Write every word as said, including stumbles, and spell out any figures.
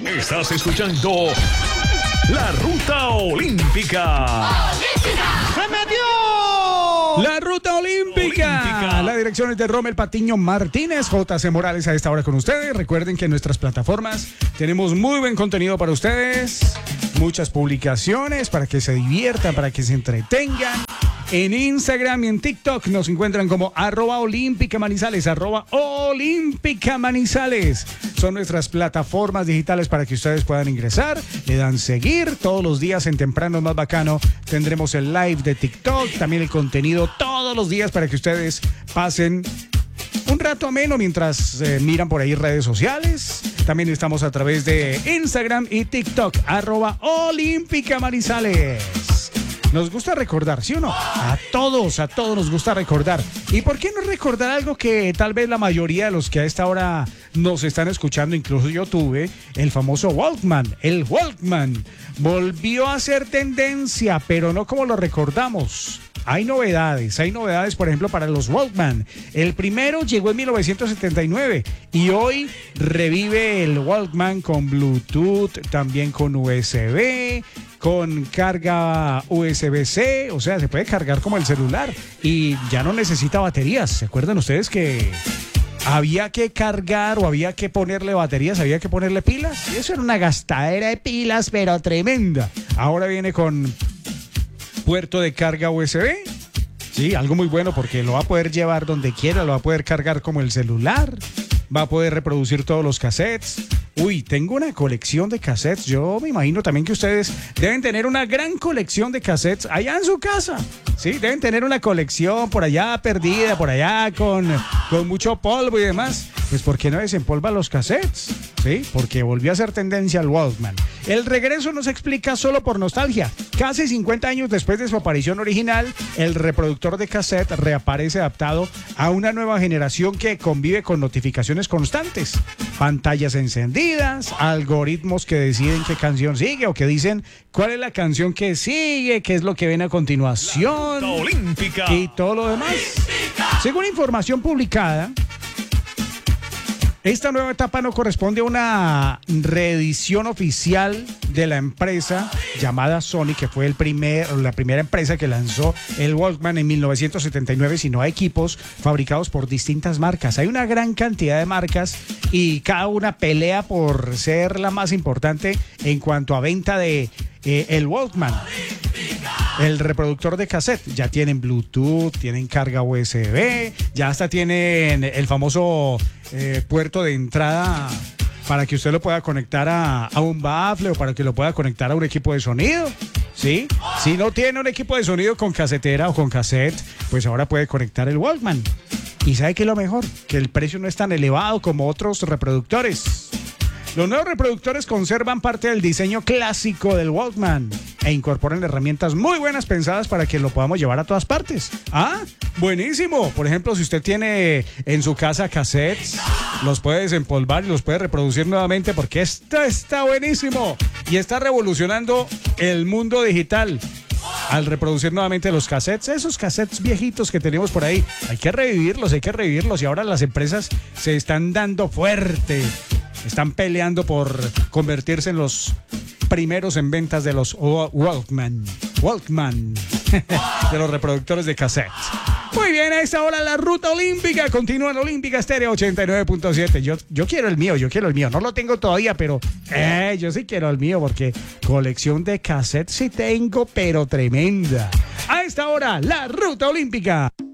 Estás escuchando La Ruta Olímpica. ¡Se metió! La Ruta Olímpica. Olímpica. La dirección es de Rommel Patiño Martínez. J C Morales a esta hora con ustedes. Recuerden que en nuestras plataformas tenemos muy buen contenido para ustedes. Muchas publicaciones para que se diviertan, para que se entretengan. En Instagram y en TikTok nos encuentran como arroba olímpica manizales, arroba olímpica manizales. Son nuestras plataformas digitales para que ustedes puedan ingresar, le dan seguir. Todos los días en Temprano Más Bacano tendremos el live de TikTok, también el contenido todos los días para que ustedes pasen un rato ameno mientras eh, miran por ahí redes sociales. También estamos a través de Instagram y TikTok, arroba olímpica manizales. Nos gusta recordar, ¿sí o no? A todos, a todos nos gusta recordar. ¿Y por qué no recordar algo que tal vez la mayoría de los que a esta hora nos están escuchando, incluso yo tuve, el famoso Walkman? El Walkman volvió a ser tendencia, pero no como lo recordamos. Hay novedades, hay novedades, por ejemplo, para los Walkman. El primero llegó en mil novecientos setenta y nueve y hoy revive el Walkman con Bluetooth, también con U S B, con carga U S B C, o sea, se puede cargar como el celular y ya no necesita baterías. ¿Se acuerdan ustedes que había que cargar o había que ponerle baterías, había que ponerle pilas? Y eso era una gastadera de pilas, pero tremenda. Ahora viene con puerto de carga U S B. Sí, algo muy bueno porque lo va a poder llevar donde quiera, lo va a poder cargar como el celular, va a poder reproducir todos los cassettes. Uy, tengo una colección de cassettes. Yo me imagino también que ustedes deben tener una gran colección de cassettes allá en su casa. Sí, deben tener una colección por allá perdida, por allá con, con mucho polvo y demás. Pues ¿por qué no desempolva los cassettes? Sí, porque volvió a ser tendencia al Walkman. El regreso no se explica solo por nostalgia. Casi cincuenta años después de su aparición original, el reproductor de cassette reaparece adaptado a una nueva generación que convive con notificaciones constantes, pantallas encendidas, algoritmos que deciden qué canción sigue o que dicen cuál es la canción que sigue, qué es lo que viene a continuación Olímpica. y todo lo demás. Según información publicada, esta nueva etapa no corresponde a una reedición oficial de la empresa llamada Sony, que fue el primer, la primera empresa que lanzó el Walkman en mil novecientos setenta y nueve, sino a equipos fabricados por distintas marcas. Hay una gran cantidad de marcas y cada una pelea por ser la más importante en cuanto a venta de eh, el Walkman. El reproductor de cassette, ya tienen Bluetooth, tienen carga U S B, ya hasta tienen el famoso eh, puerto de entrada para que usted lo pueda conectar a, a un bafle o para que lo pueda conectar a un equipo de sonido. ¿Sí? Si no tiene un equipo de sonido con casetera o con cassette, pues ahora puede conectar el Walkman. ¿Y sabe qué es lo mejor? Que el precio no es tan elevado como otros reproductores. Los nuevos reproductores conservan parte del diseño clásico del Walkman e incorporan herramientas muy buenas pensadas para que lo podamos llevar a todas partes. ¡Ah! ¡Buenísimo! Por ejemplo, si usted tiene en su casa cassettes, los puede desempolvar y los puede reproducir nuevamente porque esto está buenísimo y está revolucionando el mundo digital. Al reproducir nuevamente los cassettes, esos cassettes viejitos que tenemos por ahí, hay que revivirlos, hay que revivirlos y ahora las empresas se están dando fuerte. Están peleando por convertirse en los primeros en ventas de los Walkman. Walkman. De los reproductores de cassette. Muy bien, a esta hora la Ruta Olímpica. Continúa en Olímpica Estéreo ochenta y nueve punto siete. Yo, yo quiero el mío, yo quiero el mío. No lo tengo todavía, pero eh, yo sí quiero el mío porque colección de cassette sí tengo, pero tremenda. A esta hora, la Ruta Olímpica.